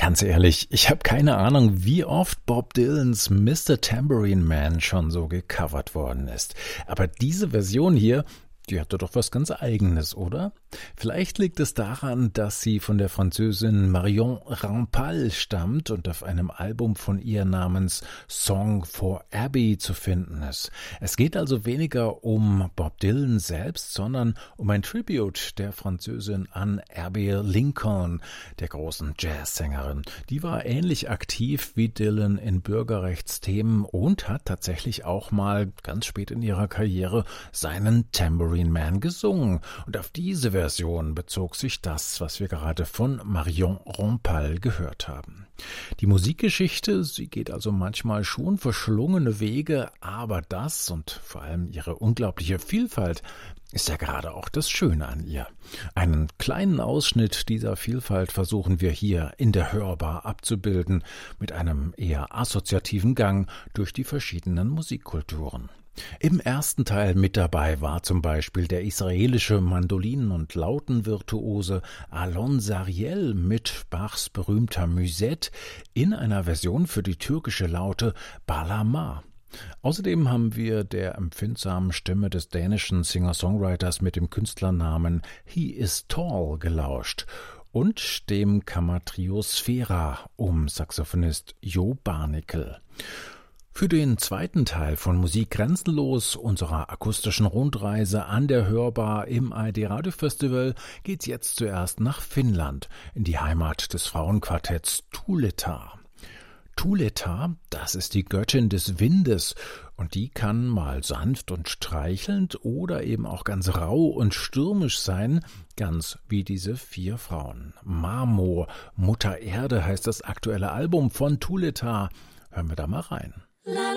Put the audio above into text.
Ganz ehrlich, ich habe keine Ahnung, wie oft Bob Dylans Mr. Tambourine Man schon so gecovert worden ist. Aber diese Version hier, die hatte doch was ganz Eigenes, oder? Vielleicht liegt es daran, dass sie von der Französin Marion Rampal stammt und auf einem Album von ihr namens Song for Abby zu finden ist. Es geht also weniger um Bob Dylan selbst, sondern um ein Tribute der Französin an Abby Lincoln, der großen Jazzsängerin. Die war ähnlich aktiv wie Dylan in Bürgerrechtsthemen und hat tatsächlich auch mal ganz spät in ihrer Karriere seinen Tambourine Man gesungen. Und auf diese Version bezog sich das, was wir gerade von Marion Rampal gehört haben. Die Musikgeschichte, sie geht also manchmal schon verschlungene Wege, aber das und vor allem ihre unglaubliche Vielfalt ist ja gerade auch das Schöne an ihr. Einen kleinen Ausschnitt dieser Vielfalt versuchen wir hier in der Hörbar abzubilden, mit einem eher assoziativen Gang durch die verschiedenen Musikkulturen. Im ersten Teil mit dabei war zum Beispiel der israelische Mandolinen- und Lautenvirtuose Alon Sariel mit Bachs berühmter Musette in einer Version für die türkische Laute Balama. Außerdem haben wir der empfindsamen Stimme des dänischen Singer-Songwriters mit dem Künstlernamen He Is Tall gelauscht und dem Kammertrio Sphera um Saxophonist Jo Barnickel. Für den zweiten Teil von Musik grenzenlos, unserer akustischen Rundreise an der Hörbar im ARD Radiofestival, geht's jetzt zuerst nach Finnland, in die Heimat des Frauenquartetts Tuuleta. Tuuleta, das ist die Göttin des Windes und die kann mal sanft und streichelnd oder eben auch ganz rau und stürmisch sein, ganz wie diese 4 Frauen. Mamo, Mutter Erde heißt das aktuelle Album von Tuuleta. Hören wir da mal rein.